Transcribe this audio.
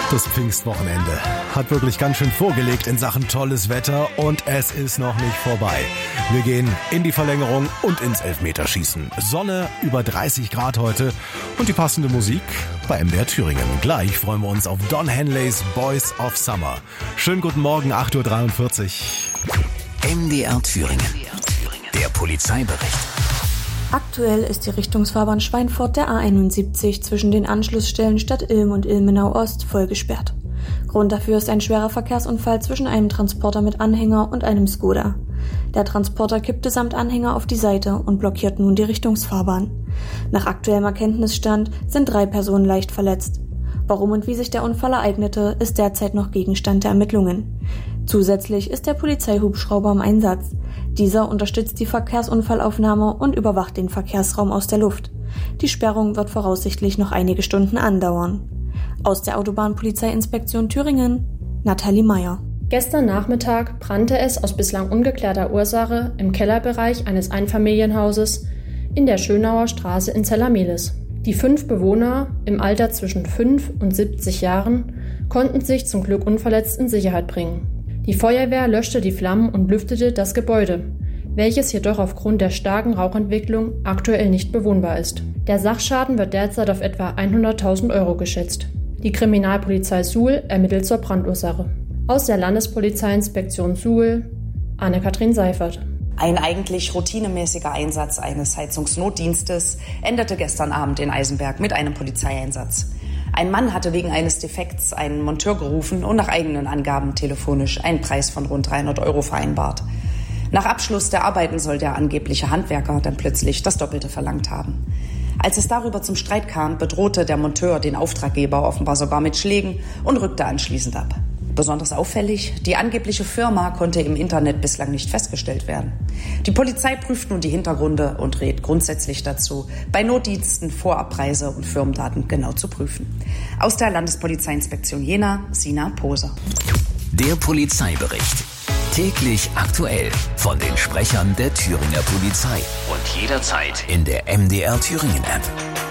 Das Pfingstwochenende hat wirklich ganz schön vorgelegt in Sachen tolles Wetter und es ist noch nicht vorbei. Wir gehen in die Verlängerung und ins Elfmeterschießen. Sonne, über 30 Grad heute und die passende Musik bei MDR Thüringen. Gleich freuen wir uns auf Don Henleys Boys of Summer. Schönen guten Morgen, 8.43 Uhr. MDR Thüringen. Der Polizeibericht. Aktuell ist die Richtungsfahrbahn Schweinfurt der A71 zwischen den Anschlussstellen Stadt Ilm und Ilmenau Ost voll gesperrt. Grund dafür ist ein schwerer Verkehrsunfall zwischen einem Transporter mit Anhänger und einem Skoda. Der Transporter kippte samt Anhänger auf die Seite und blockiert nun die Richtungsfahrbahn. Nach aktuellem Erkenntnisstand sind 3 Personen leicht verletzt. Warum und wie sich der Unfall ereignete, ist derzeit noch Gegenstand der Ermittlungen. Zusätzlich ist der Polizeihubschrauber im Einsatz. Dieser unterstützt die Verkehrsunfallaufnahme und überwacht den Verkehrsraum aus der Luft. Die Sperrung wird voraussichtlich noch einige Stunden andauern. Aus der Autobahnpolizeiinspektion Thüringen, Nathalie Meyer. Gestern Nachmittag brannte es aus bislang ungeklärter Ursache im Kellerbereich eines Einfamilienhauses in der Schönauer Straße in Zellermehlis. Die 5 Bewohner im Alter zwischen 5 und 70 Jahren konnten sich zum Glück unverletzt in Sicherheit bringen. Die Feuerwehr löschte die Flammen und lüftete das Gebäude, welches jedoch aufgrund der starken Rauchentwicklung aktuell nicht bewohnbar ist. Der Sachschaden wird derzeit auf etwa 100.000 € geschätzt. Die Kriminalpolizei Suhl ermittelt zur Brandursache. Aus der Landespolizeiinspektion Suhl, Anne-Kathrin Seifert. Ein eigentlich routinemäßiger Einsatz eines Heizungsnotdienstes endete gestern Abend in Eisenberg mit einem Polizeieinsatz. Ein Mann hatte wegen eines Defekts einen Monteur gerufen und nach eigenen Angaben telefonisch einen Preis von rund 300 € vereinbart. Nach Abschluss der Arbeiten soll der angebliche Handwerker dann plötzlich das Doppelte verlangt haben. Als es darüber zum Streit kam, bedrohte der Monteur den Auftraggeber offenbar sogar mit Schlägen und rückte anschließend ab. Besonders auffällig, die angebliche Firma konnte im Internet bislang nicht festgestellt werden. Die Polizei prüft nun die Hintergründe und rät grundsätzlich dazu, bei Notdiensten Vorabpreise und Firmendaten genau zu prüfen. Aus der Landespolizeiinspektion Jena, Sina Poser. Der Polizeibericht. Täglich aktuell von den Sprechern der Thüringer Polizei. Und jederzeit in der MDR Thüringen App.